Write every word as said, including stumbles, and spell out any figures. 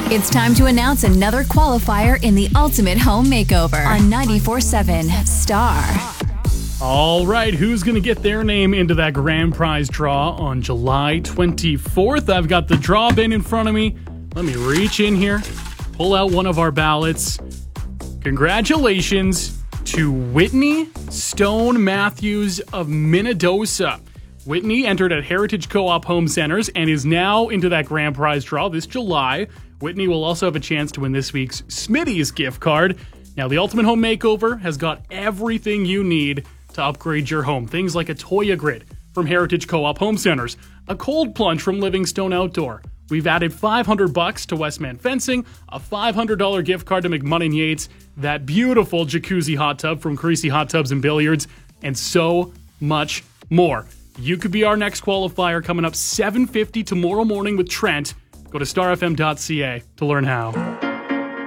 It's time to announce another qualifier in the Ultimate Home Makeover on ninety-four point seven Star. All right, who's going to get their name into that grand prize draw on July twenty-fourth? I've got the draw bin in front of me. Let me reach in here, pull out one of our ballots. Congratulations to Whitney Stone Matthews of Minnedosa. Whitney entered at Heritage Co-op Home Centers and is now into that grand prize draw this July. Whitney will also have a chance to win this week's Smitty's gift card. Now, the Ultimate Home Makeover has got everything you need to upgrade your home. Things like a Toya Grid from Heritage Co-op Home Centers, a cold plunge from Livingstone Outdoor. We've added five hundred bucks to Westman Fencing, a five hundred dollars gift card to McMunnin Yates, that beautiful jacuzzi hot tub from Creasy Hot Tubs and Billiards, and so much more. You could be our next qualifier coming up seven fifty tomorrow morning with Trent. Go to star f m dot c a to learn how.